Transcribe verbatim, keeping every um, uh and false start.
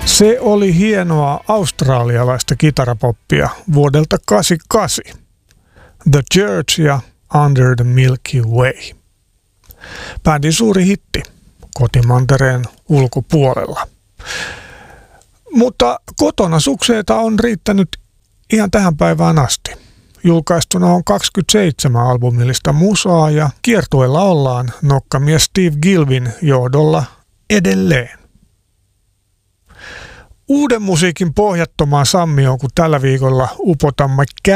Se oli hienoa australialaista kitarapoppia vuodelta kahdeksankymmentäkahdeksan. The Church ja Under the Milky Way. Bändin suuri hitti kotimantereen ulkopuolella. Mutta kotona sukseita on riittänyt ihan tähän päivään asti. Julkaistuna on kaksikymmentäseitsemän albumillista musaa ja kiertueella ollaan nokkamies Steve Gilvin johdolla edelleen. Uuden musiikin pohjattomaan sammioon, kun tällä viikolla upotamme